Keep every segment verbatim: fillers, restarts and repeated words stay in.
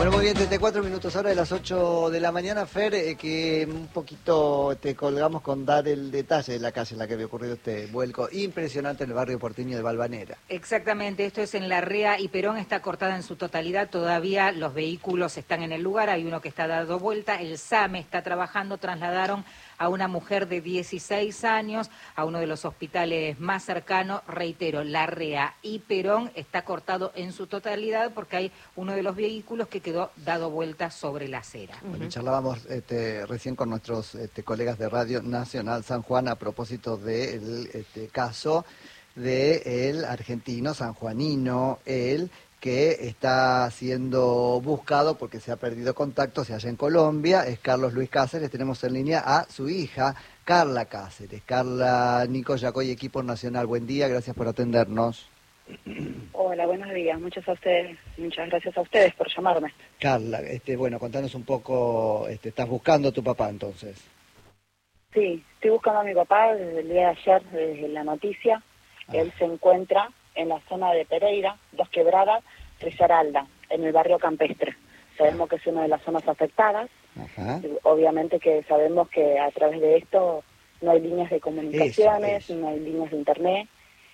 Bueno, muy bien, treinta y cuatro minutos ahora de las ocho de la mañana, Fer, eh, que un poquito te colgamos con dar el detalle de la calle en la que había ocurrido este vuelco impresionante en el barrio porteño de Valvanera. Exactamente, esto es en Larrea y Perón, está cortada en su totalidad, todavía los vehículos están en el lugar, hay uno que está dando vuelta, el SAME está trabajando, trasladaron a una mujer de dieciséis años a uno de los hospitales más cercanos, reitero, Larrea y Perón está cortado en su totalidad porque hay uno de los vehículos que quedó dado vuelta sobre la acera. Bueno, charlábamos este, recién con nuestros este, colegas de Radio Nacional San Juan a propósito del este, caso del argentino sanjuanino, él, que está siendo buscado porque se ha perdido contacto, se halla en Colombia, es Carlos Luis Cáceres. Tenemos en línea a su hija, Carla Cáceres. Carla, Nico Yacoy, equipo nacional, buen día, gracias por atendernos. Hola, buenos días, muchas a ustedes, muchas gracias a ustedes por llamarme. Carla, este, bueno, contanos un poco, este, ¿estás buscando a tu papá entonces? Sí, estoy buscando a mi papá desde el día de ayer, desde la noticia. Ah. Él se encuentra en la zona de Pereira, Dos Quebradas, Risaralda, en el barrio campestre. Sabemos ah. que es una de las zonas afectadas. Ajá. Obviamente que sabemos que a través de esto no hay líneas de comunicaciones, eso, eso. no hay líneas de internet.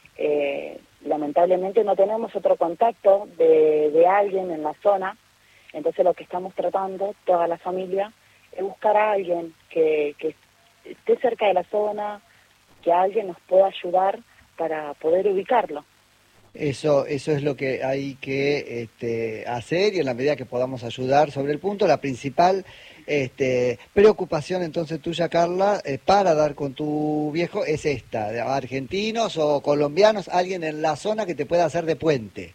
Eh, lamentablemente no tenemos otro contacto de, de alguien en la zona, entonces lo que estamos tratando, toda la familia, es buscar a alguien que, que esté cerca de la zona, que alguien nos pueda ayudar para poder ubicarlo. Eso, eso es lo que hay que este, hacer, y en la medida que podamos ayudar sobre el punto, la principal este, preocupación entonces tuya, Carla, eh, para dar con tu viejo es esta, de argentinos o colombianos, alguien en la zona que te pueda hacer de puente.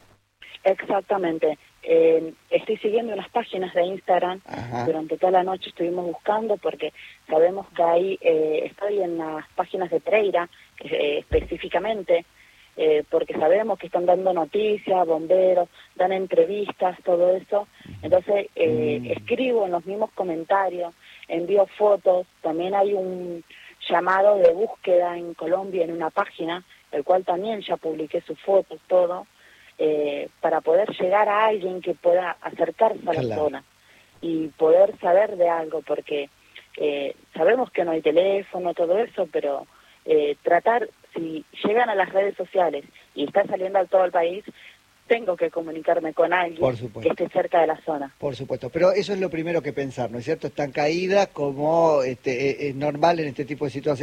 Exactamente. Eh, estoy siguiendo unas páginas de Instagram. Ajá. Durante toda la noche estuvimos buscando porque sabemos que ahí eh, estoy en las páginas de Pereira eh, específicamente. Eh, porque sabemos que están dando noticias, bomberos, dan entrevistas, todo eso. Entonces eh, mm. escribo en los mismos comentarios, envío fotos. También hay un llamado de búsqueda en Colombia en una página, el cual también ya publiqué sus fotos, todo, eh, para poder llegar a alguien que pueda acercarse a la claro. zona y poder saber de algo, porque eh, sabemos que no hay teléfono, todo eso, pero eh, tratar... Si llegan a las redes sociales y está saliendo a todo el país, tengo que comunicarme con alguien que esté cerca de la zona. Por supuesto, pero eso es lo primero que pensar, ¿no es cierto? Están caídas como este, es normal en este tipo de situaciones.